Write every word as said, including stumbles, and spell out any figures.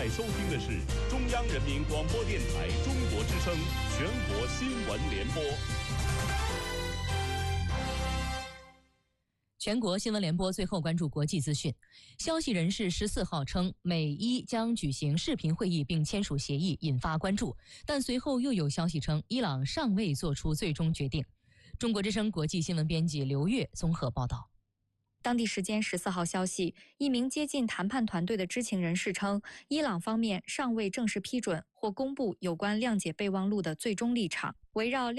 在收听的是中央人民广播电台中国之声全国新闻联播。 全国新闻联播最后关注国际资讯。消息人士十四号称，美伊将举行视频会议并签署协议，引发关注。但随后又有消息称，伊朗尚未做出最终决定。中国之声国际新闻编辑刘月综合报道。 当地时间十四号消息，一名接近谈判团队的知情人士称，伊朗方面尚未正式批准或公布有关谅解备忘录的最终立场。围绕